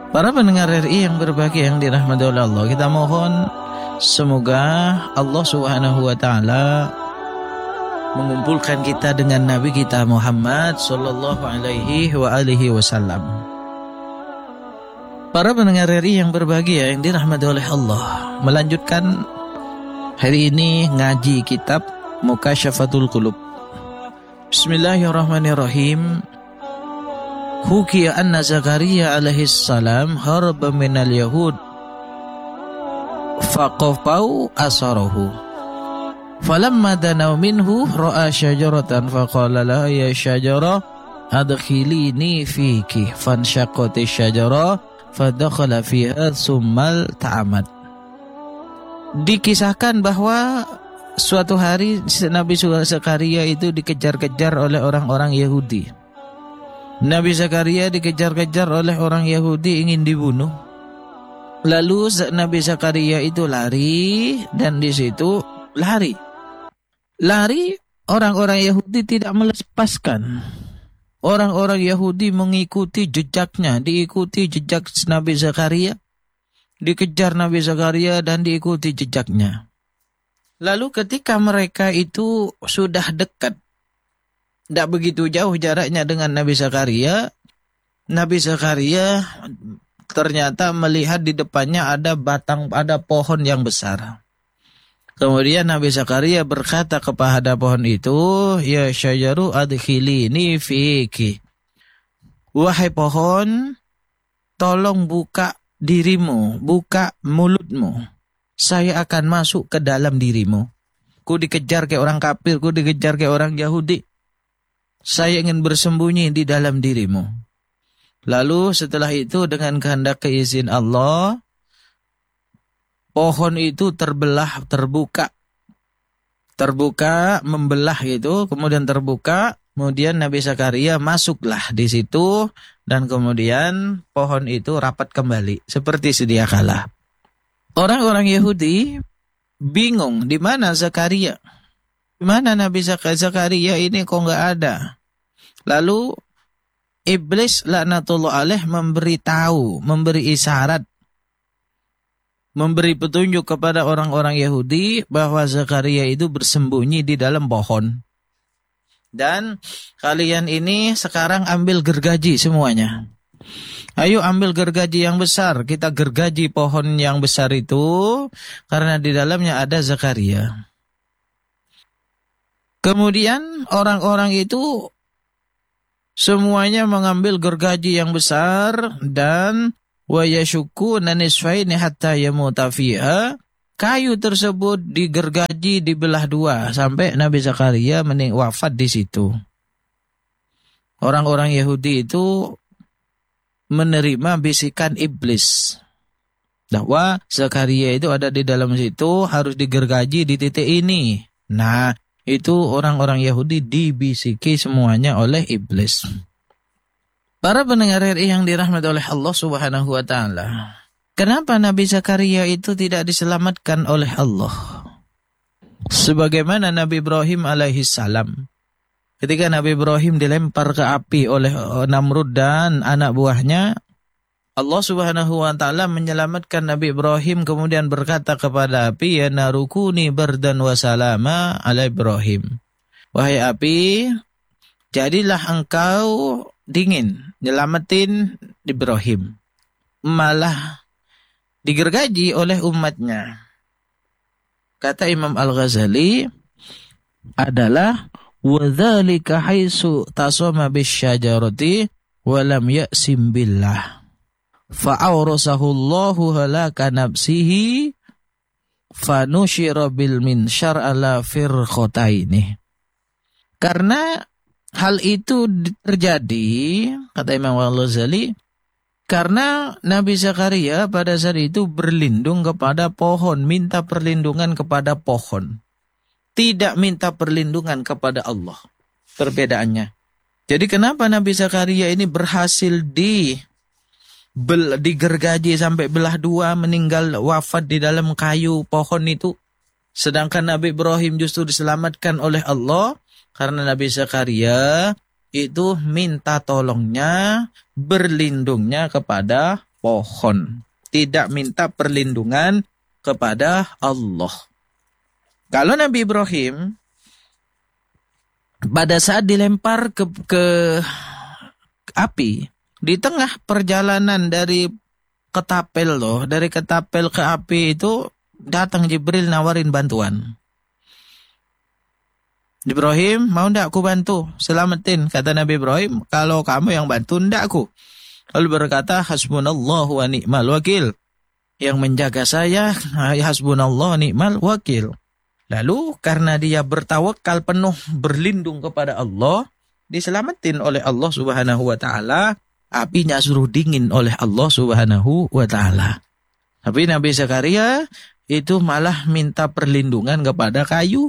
Para pendengar RI yang berbahagia yang dirahmati oleh Allah, kita mohon semoga Allah Subhanahu wa taala mengumpulkan kita dengan Nabi kita Muhammad sallallahu alaihi wa alihi wasallam. Para pendengar RI yang berbahagia yang dirahmati oleh Allah, melanjutkan hari ini ngaji kitab Mukasyafatul Qulub. Bismillahirrahmanirrahim. Hukiya anna Zakaria alaihi salam harba minal yahud faqafau asarahu falamma danaw minhu ra'a syajaratan faqala laha ya syajara adkhilini fiki fanshaqqati syajara fadakhala fiha summal ta'amad. Dikisahkan bahwa suatu hari Nabi Zakaria itu dikejar-kejar oleh orang-orang Yahudi. Nabi Zakaria dikejar-kejar oleh orang Yahudi ingin dibunuh. Lalu Nabi Zakaria itu lari dan di situ lari orang-orang Yahudi tidak melepaskan. Orang-orang Yahudi mengikuti jejaknya, diikuti jejak Nabi Zakaria, dikejar Nabi Zakaria dan diikuti jejaknya. Lalu ketika mereka itu sudah dekat, tidak begitu jauh jaraknya dengan Nabi Zakaria ternyata melihat di depannya ada pohon yang besar. Kemudian Nabi Zakaria berkata kepada pohon itu, ya syajaru adkhilini fiki. Wahai pohon, tolong buka dirimu, buka mulutmu. Saya akan masuk ke dalam dirimu. Ku dikejar kayak orang kafir, ku dikejar kayak orang Yahudi. Saya ingin bersembunyi di dalam dirimu. Lalu setelah itu dengan kehendak keizin Allah, pohon itu terbuka, membelah itu, kemudian terbuka, kemudian Nabi Zakaria masuklah di situ dan kemudian pohon itu rapat kembali seperti sedia kala. Orang-orang Yahudi bingung di mana Zakaria. Di mana Nabi Zakaria ini kok enggak ada? Lalu iblis laknatullah alaih memberitahu, memberi isyarat, memberi petunjuk kepada orang-orang Yahudi bahwa Zakaria itu bersembunyi di dalam pohon. Dan kalian ini sekarang ambil gergaji semuanya. Ayo ambil gergaji yang besar, kita gergaji pohon yang besar itu karena di dalamnya ada Zakaria. Kemudian orang-orang itu semuanya mengambil gergaji yang besar dan wa yashukuna nisfaini hatta yamuta fiha. Kayu tersebut digergaji dibelah dua sampai Nabi Zakaria wafat di situ. Orang-orang Yahudi itu menerima bisikan iblis bahwa Zakaria itu ada di dalam situ, harus digergaji di titik ini. Nah, itu orang-orang Yahudi dibisiki semuanya oleh iblis. Para pendengar RI yang dirahmati oleh Allah Subhanahu wa taala, kenapa Nabi Zakaria itu tidak diselamatkan oleh Allah? Sebagaimana Nabi Ibrahim alaihi salam. Ketika Nabi Ibrahim dilempar ke api oleh Namrud dan anak buahnya, Allah Subhanahu wa taala menyelamatkan Nabi Ibrahim kemudian berkata kepada api, ya narukuni bardan wa salama ala Ibrahim. Wahai api, jadilah engkau dingin, nyelamatin Ibrahim. Malah digergaji oleh umatnya. Kata Imam Al-Ghazali adalah wadzalika haitsu tasama bisyajarati wa lam ya'sim billah. Fa'awrasahullahu halaka nafsihi fanushira bil minsyar ala firqataini. Karena hal itu terjadi, kata Imam Al-Ghazali, karena Nabi Zakaria pada saat itu berlindung kepada pohon, minta perlindungan kepada pohon, tidak minta perlindungan kepada Allah. Perbedaannya. Jadi kenapa Nabi Zakaria ini berhasil digergaji sampai belah dua, meninggal wafat di dalam kayu pohon itu, sedangkan Nabi Ibrahim justru diselamatkan oleh Allah karena Nabi Zakaria itu minta tolongnya, berlindungnya kepada pohon. Tidak minta perlindungan kepada Allah. Kalau Nabi Ibrahim pada saat dilempar ke api, di tengah perjalanan dari ketapel dari ketapel ke api itu datang Jibril nawarin bantuan. Ibrahim, mau ndak aku bantu? Selamatin, kata Nabi Ibrahim. Kalau kamu yang bantu, ndak aku. Lalu berkata, hasbunallahu wa ni'mal wakil. Yang menjaga saya, hasbunallahu wa ni'mal wakil. Lalu karena dia bertawakal penuh, berlindung kepada Allah, diselamatin oleh Allah Subhanahu wa taala, apinya suruh dingin oleh Allah Subhanahu wa taala. Tapi Nabi Zakaria itu malah minta perlindungan kepada kayu.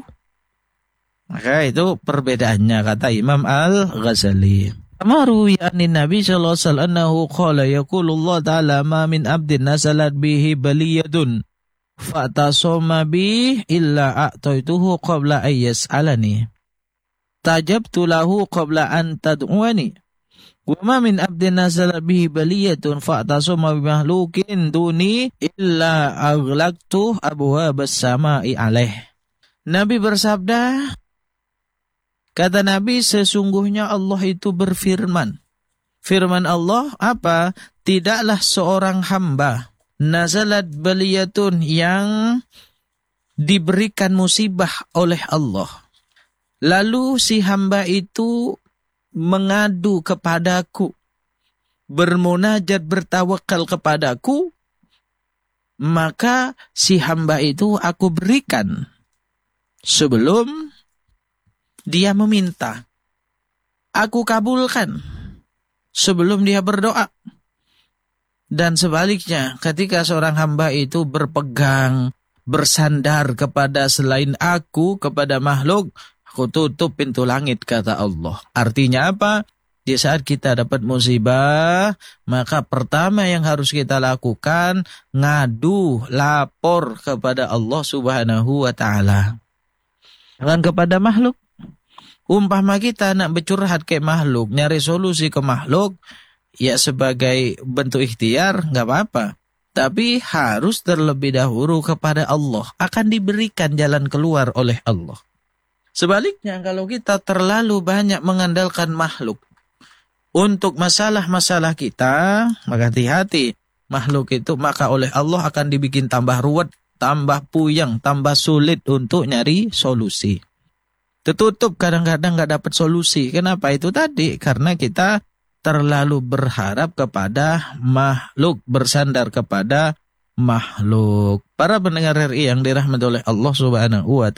Maka itu perbedaannya, kata Imam Al-Ghazali. Amaru ya'ni Nabi sallallahu alaihi wasallam annahu qala yaqulullah ta'ala ma min abdin nasalat bihi baliyadun fa'tasama bi illa a'taituhu qabla ay yas'alani tajabtu lahu qabla an tad'uani wa ma min abdin nasalat bihi baliyatun fa'tasama bi mahlukin duni illa aghlaqtu abwaabas samaa'i alaih. Nabi bersabda, kata Nabi, sesungguhnya Allah itu berfirman. Firman Allah apa? Tidaklah seorang hamba nazalat baliyatun yang diberikan musibah oleh Allah. Lalu si hamba itu mengadu kepadaku, bermunajat, bertawakal kepadaku, maka si hamba itu aku berikan sebelum dia meminta. Aku kabulkan sebelum dia berdoa. Dan sebaliknya, ketika seorang hamba itu berpegang, bersandar kepada selain aku, kepada makhluk, aku tutup pintu langit, kata Allah. Artinya apa? Di saat kita dapat musibah, maka pertama yang harus kita lakukan, ngadu, lapor kepada Allah Subhanahu wa ta'ala. Jangan kepada makhluk. Umpama kita nak bercurhat ke makhluk, nyari solusi ke makhluk, ya sebagai bentuk ikhtiar, nggak apa-apa. Tapi harus terlebih dahulu kepada Allah. Akan diberikan jalan keluar oleh Allah. Sebaliknya, kalau kita terlalu banyak mengandalkan makhluk untuk masalah-masalah kita, maka hati-hati. Makhluk itu maka oleh Allah akan dibikin tambah ruwet, tambah puyeng, tambah sulit untuk nyari solusi. Tertutup, kadang-kadang nggak dapat solusi. Kenapa? Itu tadi, karena kita terlalu berharap kepada makhluk, bersandar kepada makhluk. Para pendengar RI yang dirahmati oleh Allah Subhanahu wa